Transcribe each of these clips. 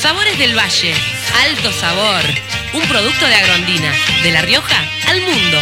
Sabores del Valle, alto sabor. Un producto de Agrondina, de La Rioja al mundo.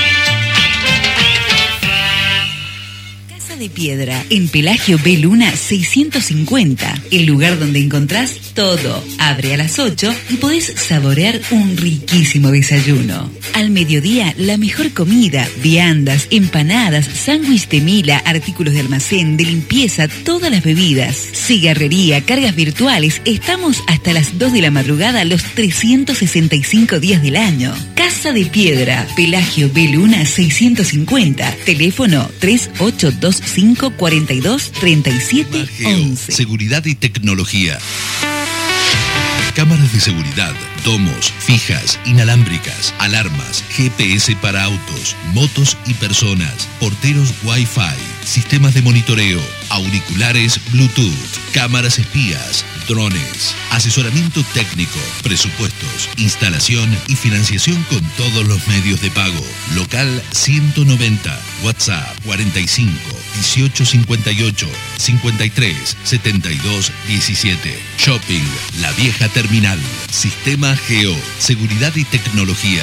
Casa de Piedra, en Pelagio B. Luna 650. El lugar donde encontrás todo. Abre a las 8 y podés saborear un riquísimo desayuno. Al mediodía, la mejor comida, viandas, empanadas, sándwich de mila, artículos de almacén, de limpieza, todas las bebidas. Cigarrería, cargas virtuales. Estamos hasta las 2 de la madrugada los 365 días del año. Casa de Piedra, Pelagio B. Luna 650. Teléfono 3825 42 37 11. Seguridad y tecnología. Cámaras de seguridad, domos, fijas, inalámbricas, alarmas, GPS para autos, motos y personas, porteros Wi-Fi, sistemas de monitoreo, auriculares Bluetooth, cámaras espías, drones, asesoramiento técnico, presupuestos, instalación y financiación con todos los medios de pago. Local 190, WhatsApp 45 18 58 53 72 17. Shopping La Vieja Terminal. Sistema Geo. Seguridad y tecnología.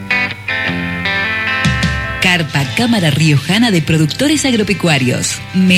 Carpa Cámara Riojana de Productores Agropecuarios.